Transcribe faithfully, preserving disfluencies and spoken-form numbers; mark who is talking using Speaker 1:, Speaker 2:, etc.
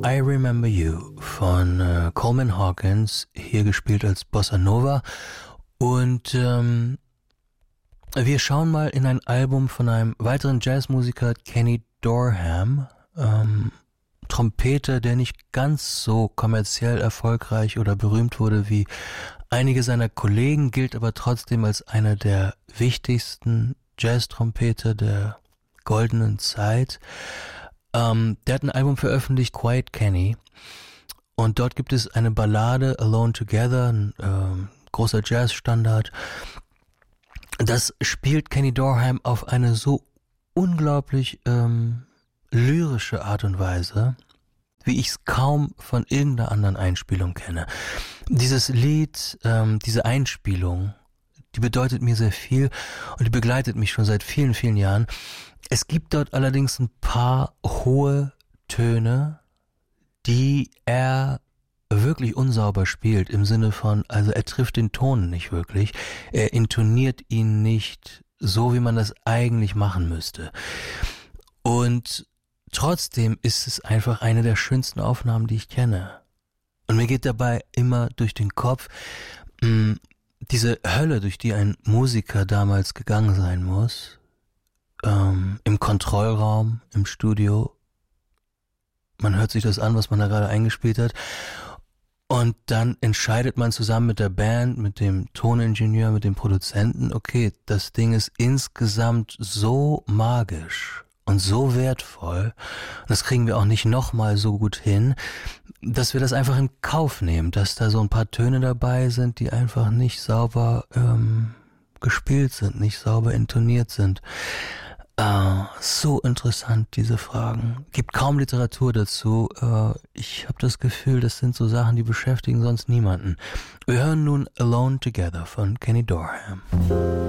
Speaker 1: I Remember You von äh, Coleman Hawkins, hier gespielt als Bossa Nova. Und ähm, wir schauen mal in ein Album von einem weiteren Jazzmusiker, Kenny Dorham, ähm, Trompeter, der nicht ganz so kommerziell erfolgreich oder berühmt wurde wie einige seiner Kollegen, gilt aber trotzdem als einer der wichtigsten Jazz-Trompeter der goldenen Zeit. Ähm, der hat ein Album veröffentlicht, Quiet Kenny, und dort gibt es eine Ballade, Alone Together, ein ähm, großer Jazzstandard. Das spielt Kenny Dorham auf eine so unglaublich ähm, lyrische Art und Weise, wie ich es kaum von irgendeiner anderen Einspielung kenne. Dieses Lied, ähm, diese Einspielung, die bedeutet mir sehr viel und die begleitet mich schon seit vielen, vielen Jahren. Es gibt dort allerdings ein paar hohe Töne, die er wirklich unsauber spielt, im Sinne von, also er trifft den Ton nicht wirklich, er intoniert ihn nicht so, wie man das eigentlich machen müsste. Und trotzdem ist es einfach eine der schönsten Aufnahmen, die ich kenne. Und mir geht dabei immer durch den Kopf, mh, diese Hölle, durch die ein Musiker damals gegangen sein muss, ähm, im Kontrollraum, im Studio. Man hört sich das an, was man da gerade eingespielt hat. Und dann entscheidet man zusammen mit der Band, mit dem Toningenieur, mit dem Produzenten, okay, das Ding ist insgesamt so magisch und so wertvoll, und das kriegen wir auch nicht nochmal so gut hin, dass wir das einfach in Kauf nehmen, dass da so ein paar Töne dabei sind, die einfach nicht sauber ähm, gespielt sind, nicht sauber intoniert sind. Äh, so interessant, diese Fragen. Gibt kaum Literatur dazu. Äh, ich habe das Gefühl, das sind so Sachen, die beschäftigen sonst niemanden. Wir hören nun Alone Together von Kenny Dorham.